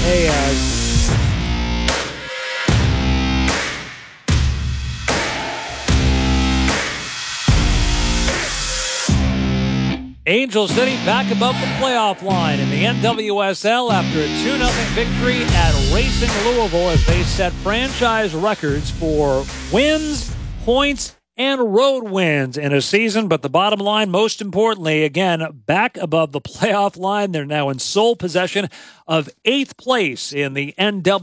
Hey, Angel City back above the playoff line in the NWSL after a 2-0 victory at Racing Louisville as they set franchise records for wins, points, and road wins in a season. But the bottom line, most importantly, again, back above the playoff line. They're now in sole possession of 8th place in the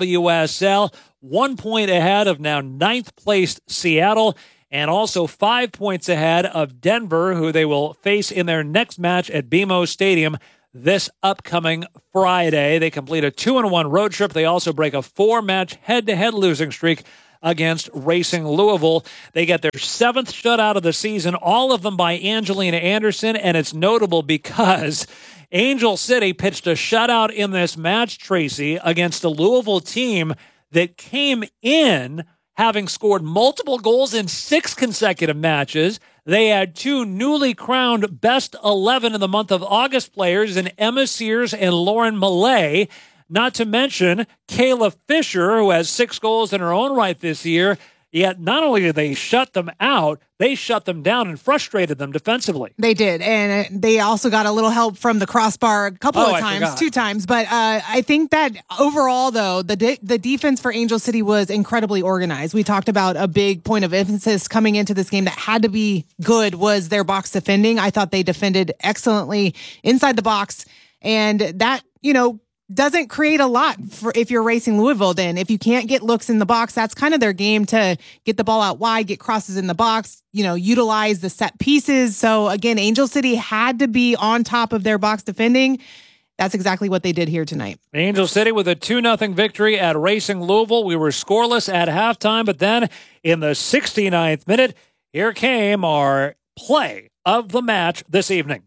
NWSL, 1 point ahead of now 9th placed Seattle, and also 5 points ahead of Denver, who they will face in their next match at BMO Stadium this upcoming Friday. They complete a 2-1 road trip. They also break a 4-match head-to-head losing streak against Racing Louisville. They get their 7th shutout of the season, all of them by Angelina Anderson, and it's notable because Angel City pitched a shutout in this match, Tracy, against a Louisville team that came in having scored multiple goals in 6 consecutive matches. They had 2 newly crowned best 11 in the month of August players in Emma Sears and Lauren Millay, not to mention Kayla Fisher, who has 6 goals in her own right this year. Yet not only did they shut them out, they shut them down and frustrated them defensively. They did, and they also got a little help from the crossbar a couple of times, 2 times. But I think that overall, though, the defense for Angel City was incredibly organized. We talked about a big point of emphasis coming into this game that had to be good was their box defending. I thought they defended excellently inside the box, and that, doesn't create a lot for if you're Racing Louisville. Then if you can't get looks in the box, that's kind of their game, to get the ball out wide, get crosses in the box, utilize the set pieces. So again, Angel City had to be on top of their box defending. That's exactly what they did here tonight. Angel City with a 2-0 victory at Racing Louisville. We were scoreless at halftime, but then in the 69th minute, here came our play of the match this evening.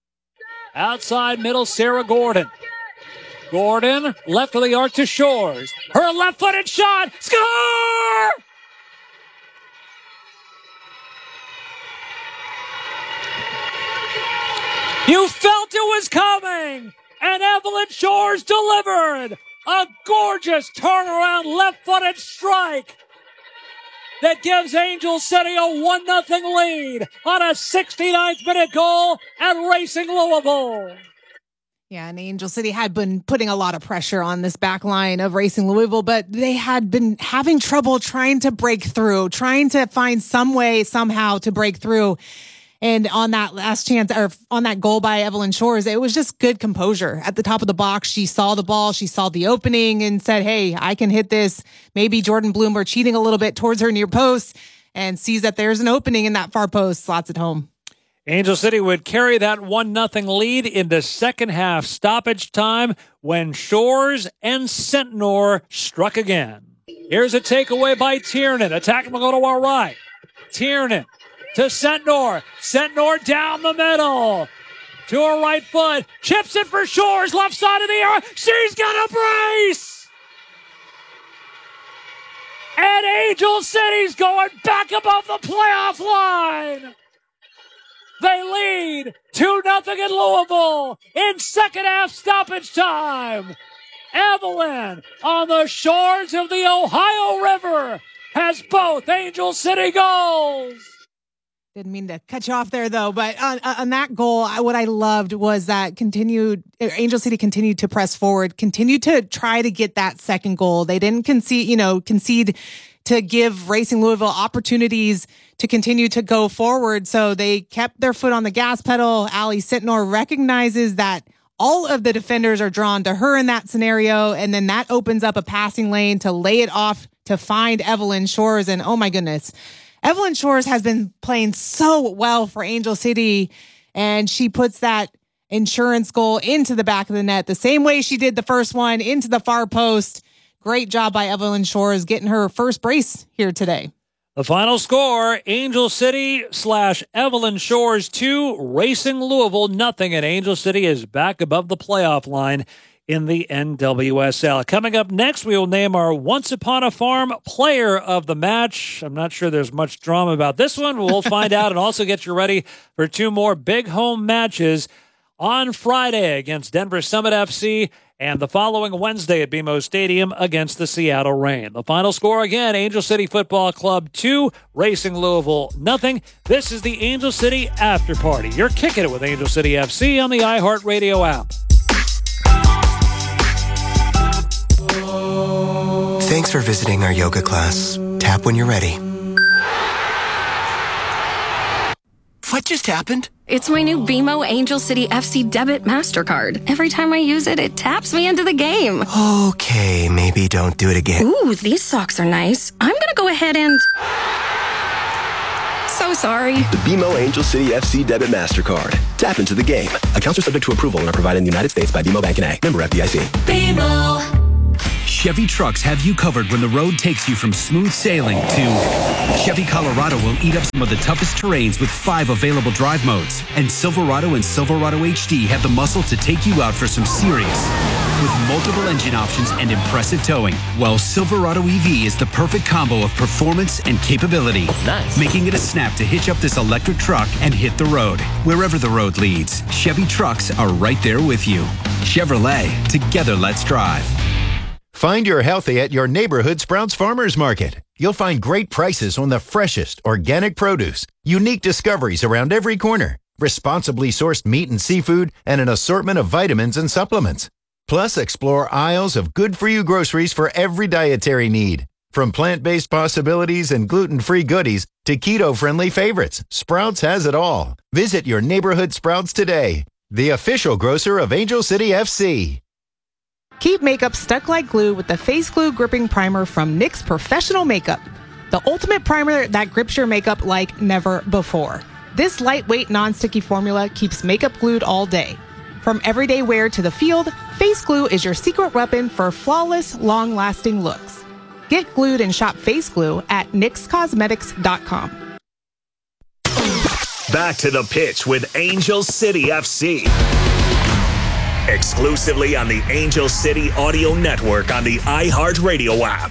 Outside middle, Sarah Gordon. Gordon, left of the arc to Shores. Her left-footed shot. Score! You felt it was coming, and Evelyn Shores delivered a gorgeous turnaround left-footed strike that gives Angel City a 1-0 lead on a 69th minute goal at Racing Louisville. Yeah, and Angel City had been putting a lot of pressure on this back line of Racing Louisville, but they had been having trouble trying to break through, trying to find some way, somehow to break through. And on that last chance, or on that goal by Evelyn Shores, it was just good composure. At the top of the box, she saw the ball, she saw the opening and said, hey, I can hit this. Maybe Jordan Bloomer cheating a little bit towards her near post and sees that there's an opening in that far post, slots it home. Angel City would carry that 1-0 lead into second half stoppage time when Shores and Sentnor struck again. Here's a takeaway by Tiernan. Attack will go to our right. Tiernan to Sentnor. Sentnor down the middle. To her right foot. Chips it for Shores. Left side of the arrow. She's got a brace. And Angel City's going back above the playoff line. They lead 2-0 in Louisville in second half stoppage time. Evelyn on the shores of the Ohio River has both Angel City goals. Didn't mean to cut you off there, though, but on that goal, what I loved was that Angel City continued to press forward, continued to try to get that second goal. They didn't concede to give Racing Louisville opportunities to continue to go forward. So they kept their foot on the gas pedal. Allie Sentnor recognizes that all of the defenders are drawn to her in that scenario. And then that opens up a passing lane to lay it off to find Evelyn Shores. And oh my goodness, Evelyn Shores has been playing so well for Angel City. And she puts that insurance goal into the back of the net the same way she did the first one, into the far post. Great job by Evelyn Shores getting her first brace here today. The final score, Angel City / Evelyn Shores 2, Racing Louisville 0, and Angel City is back above the playoff line in the NWSL. Coming up next, we will name our Once Upon a Farm player of the match. I'm not sure there's much drama about this one. We'll find out and also get you ready for 2 more big home matches on Friday against Denver Summit FC and the following Wednesday at BMO Stadium against the Seattle Reign. The final score again, Angel City Football Club 2, Racing Louisville nothing. This is the Angel City After Party. You're kicking it with Angel City FC on the iHeartRadio app. Thanks for visiting our yoga class. Tap when you're ready. What just happened? It's my new BMO Angel City FC Debit MasterCard. Every time I use it, it taps me into the game. Okay, maybe don't do it again. Ooh, these socks are nice. I'm gonna go ahead and... So sorry. The BMO Angel City FC Debit MasterCard. Tap into the game. Accounts are subject to approval and are provided in the United States by BMO Bank and A. Member FDIC. BMO. Chevy trucks have you covered when the road takes you from smooth sailing to Chevy Colorado will eat up some of the toughest terrains with 5 available drive modes. And Silverado and Silverado HD have the muscle to take you out for some serious. With multiple engine options and impressive towing, well, Silverado EV is the perfect combo of performance and capability. Nice. Making it a snap to hitch up this electric truck and hit the road. Wherever the road leads, Chevy trucks are right there with you. Chevrolet, together let's drive. Find your healthy at your neighborhood Sprouts Farmers Market. You'll find great prices on the freshest organic produce, unique discoveries around every corner, responsibly sourced meat and seafood, and an assortment of vitamins and supplements. Plus, explore aisles of good-for-you groceries for every dietary need. From plant-based possibilities and gluten-free goodies to keto-friendly favorites, Sprouts has it all. Visit your neighborhood Sprouts today, the official grocer of Angel City FC. Keep makeup stuck like glue with the Face Glue Gripping Primer from NYX Professional Makeup. The ultimate primer that grips your makeup like never before. This lightweight, non-sticky formula keeps makeup glued all day. From everyday wear to the field, Face Glue is your secret weapon for flawless, long-lasting looks. Get glued and shop Face Glue at NYXCosmetics.com. Back to the pitch with Angel City FC. Exclusively on the Angel City Audio Network on the iHeartRadio app.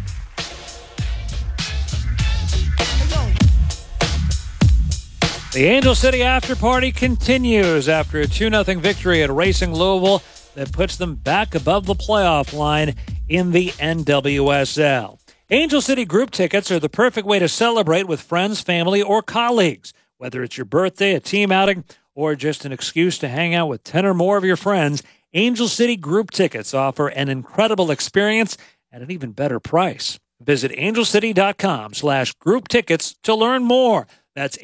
The Angel City After Party continues after a 2-0 victory at Racing Louisville that puts them back above the playoff line in the NWSL. Angel City group tickets are the perfect way to celebrate with friends, family, or colleagues. Whether it's your birthday, a team outing, or just an excuse to hang out with 10 or more of your friends, Angel City group tickets offer an incredible experience at an even better price. Visit angelcity.com/group tickets to learn more. That's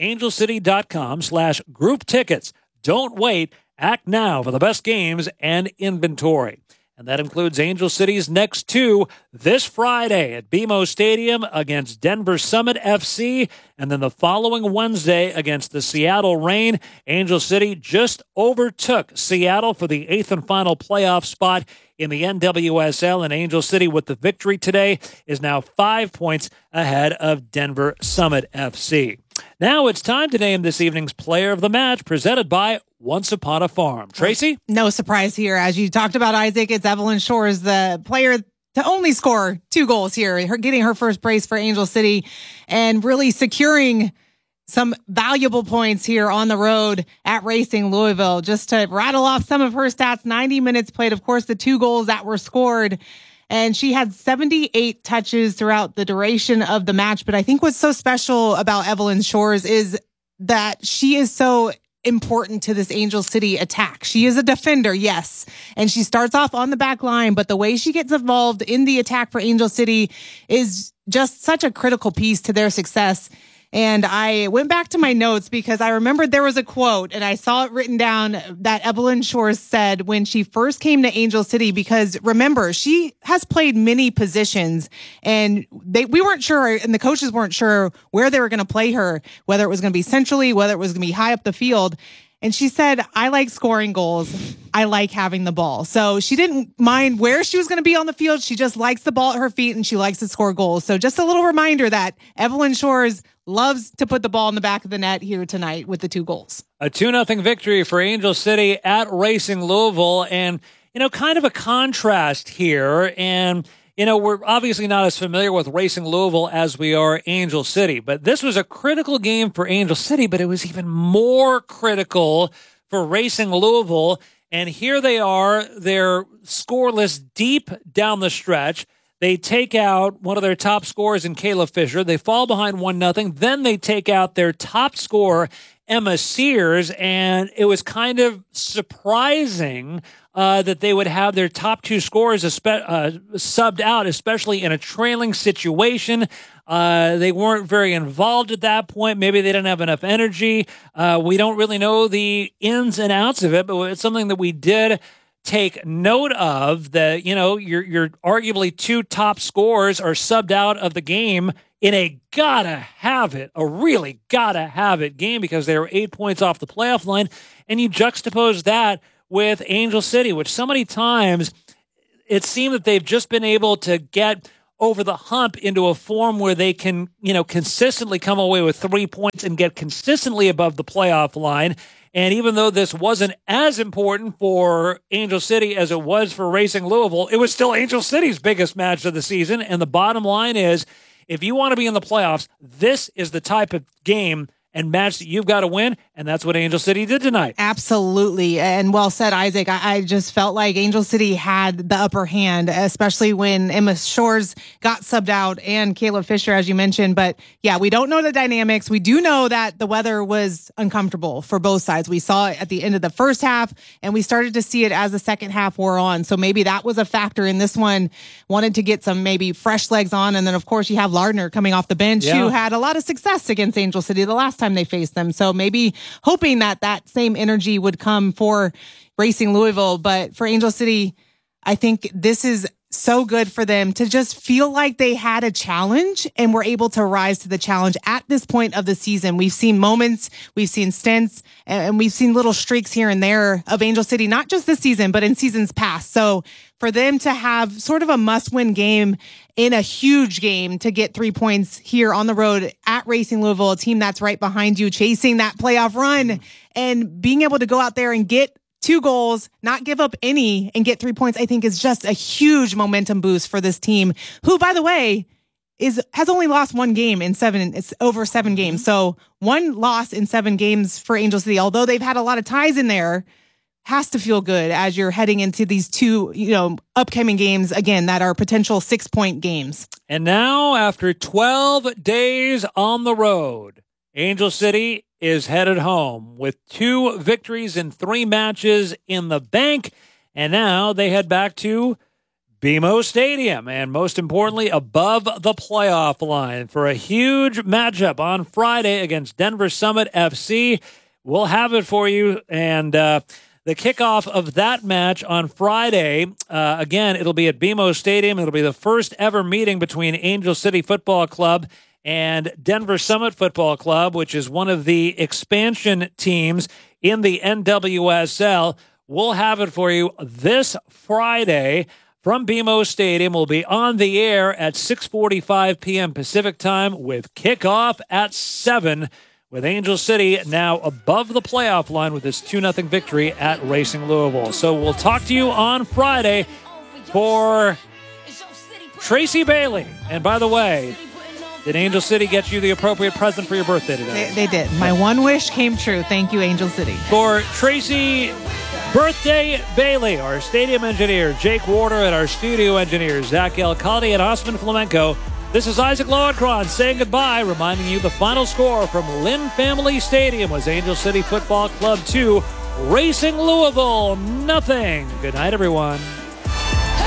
angelcity.com/group tickets. Don't wait. Act now for the best games and inventory. And that includes Angel City's next 2 this Friday at BMO Stadium against Denver Summit FC, and then the following Wednesday against the Seattle Reign. Angel City just overtook Seattle for the 8th and final playoff spot in the NWSL, and Angel City, with the victory today, is now 5 points ahead of Denver Summit FC. Now it's time to name this evening's player of the match, presented by Once Upon a Farm. Tracy? No surprise here. As you talked about, Isaac, it's Evelyn Shores, the player to only score 2 goals here, her getting her first brace for Angel City and really securing some valuable points here on the road at Racing Louisville. Just to rattle off some of her stats, 90 minutes played, of course, the 2 goals that were scored. And she had 78 touches throughout the duration of the match. But I think what's so special about Evelyn Shores is that she is so important to this Angel City attack. She is a defender, yes, and she starts off on the back line, but the way she gets involved in the attack for Angel City is just such a critical piece to their success. And I went back to my notes because I remembered there was a quote and I saw it written down that Evelyn Shores said when she first came to Angel City, because remember, she has played many positions and we weren't sure, and the coaches weren't sure where they were going to play her, whether it was going to be centrally, whether it was going to be high up the field. And she said, I like scoring goals. I like having the ball. So she didn't mind where she was going to be on the field. She just likes the ball at her feet and she likes to score goals. So just a little reminder that Evelyn Shores loves to put the ball in the back of the net here tonight with the 2 goals. A 2-0 victory for Angel City at Racing Louisville. And, kind of a contrast here. And, we're obviously not as familiar with Racing Louisville as we are Angel City. But this was a critical game for Angel City, but it was even more critical for Racing Louisville. And here they are. They're scoreless deep down the stretch. They take out one of their top scorers in Kayla Fisher. They fall behind 1-0. Then they take out their top scorer, Emma Sears, and it was kind of surprising that they would have their top two scorers subbed out, especially in a trailing situation. They weren't very involved at that point. Maybe they didn't have enough energy. We don't really know the ins and outs of it, but it's something that we did take note of, that, you know, your arguably two top scorers are subbed out of the game in a really gotta have it game because they were 8 points off the playoff line. And you juxtapose that with Angel City, which so many times it seemed that they've just been able to get over the hump into a form where they can, you know, consistently come away with 3 points and get consistently above the playoff line. And even though this wasn't as important for Angel City as it was for Racing Louisville, it was still Angel City's biggest match of the season. And the bottom line is, if you want to be in the playoffs, this is the type of game and match that you've got to win, and that's what Angel City did tonight. Absolutely, and well said, Isaac. I just felt like Angel City had the upper hand, especially when Emma Shores got subbed out and Kayla Fisher, as you mentioned. But yeah, we don't know the dynamics. We do know that the weather was uncomfortable for both sides. We saw it at the end of the first half, and we started to see it as the second half wore on. So maybe that was a factor in this one. Wanted to get some maybe fresh legs on, and then of course you have Lardner coming off the bench, who had a lot of success against Angel City the last time they faced them. So maybe hoping that same energy would come for Racing Louisville. But for Angel City, I think this is so good for them to just feel like they had a challenge and were able to rise to the challenge at this point of the season. We've seen moments, we've seen stints, and we've seen little streaks here and there of Angel City, not just this season, but in seasons past. So for them to have sort of a must-win game in a huge game to get 3 points here on the road at Racing Louisville, a team that's right behind you, chasing that playoff run, and being able to go out there and get 2 goals, not give up any, and get 3 points, I think is just a huge momentum boost for this team, who, by the way, has only lost 1 game in 7. It's over 7 games. So 1 loss in 7 games for Angel City, although they've had a lot of ties in there, has to feel good as you're heading into these 2, upcoming games, again, that are potential 6-point games. And now, after 12 days on the road, Angel City is headed home with 2 victories in 3 matches in the bank. And now they head back to BMO Stadium, and most importantly, above the playoff line for a huge matchup on Friday against Denver Summit FC. We'll have it for you. And the kickoff of that match on Friday, again, it'll be at BMO Stadium. It'll be the first ever meeting between Angel City Football Club and Denver Summit Football Club, which is one of the expansion teams in the NWSL. We'll have it for you this Friday from BMO Stadium. We'll be on the air at 6:45 p.m. Pacific time with kickoff at 7, with Angel City now above the playoff line with this 2-0 victory at Racing Louisville. So we'll talk to you on Friday for Tracy Bailey. And by the way, did Angel City get you the appropriate present for your birthday today? They did. My one wish came true. Thank you, Angel City. For Tracy Birthday Bailey, our stadium engineer, Jake Warder, and our studio engineers, Zach Elcaldi and Osman Flamenco, this is Isaac Lowenkron saying goodbye, reminding you the final score from Lynn Family Stadium was Angel City Football Club 2, Racing Louisville 0. Good night, everyone.